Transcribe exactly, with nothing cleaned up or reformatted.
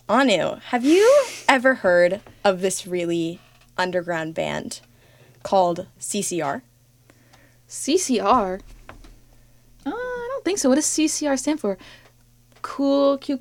Anu, have you ever heard of this really underground band called C C R? C C R? Uh, I don't think so. What does C C R stand for? Cool Cucumber